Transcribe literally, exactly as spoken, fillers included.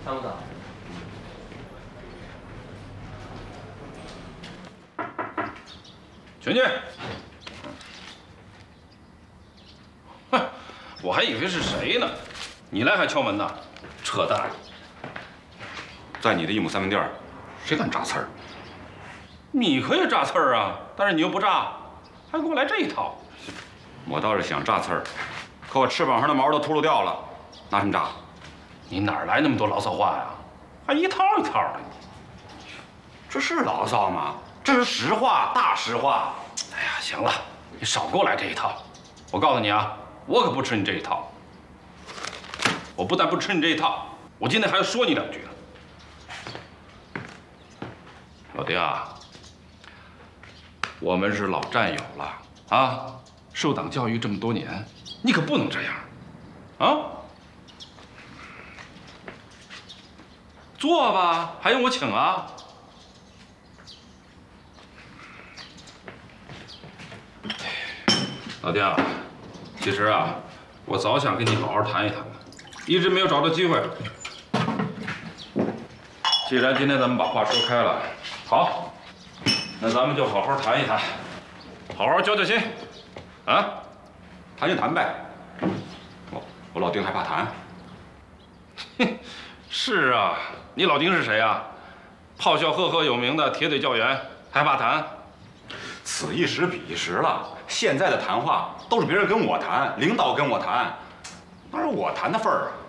参谋长。 全进。哼，我还以为是谁呢，你来还敲门呢，扯淡！ 在你的一亩三分地儿，谁敢扎刺儿？ 你可以扎刺儿啊，但是你又不扎，还给我来这一套。 我倒是想扎刺儿，可我翅膀上的毛都秃噜掉了，拿什么扎？ 你哪来那么多牢骚话呀？还一套一套的。 这是牢骚吗？这是实话，大实话。 哎呀，行了，你少给我来这一套。我告诉你啊，我可不吃你这一套。我不但不吃你这一套，我今天还要说你两句呢。老丁啊，我们是老战友了啊，受党教育这么多年，你可不能这样啊！坐吧，还用我请啊？老丁啊，其实啊，我早想跟你好好谈一谈了，一直没有找到机会。既然今天咱们把话说开了，好，那咱们就好好谈一谈，好好交交心，啊， 谈就谈呗。我我老丁还怕谈？ 哼，是啊，你老丁是谁啊？炮校赫赫有名的铁腿教员，还怕谈？ 此一时彼一时了。现在的谈话都是别人跟我谈，领导跟我谈，哪有我谈的份儿啊？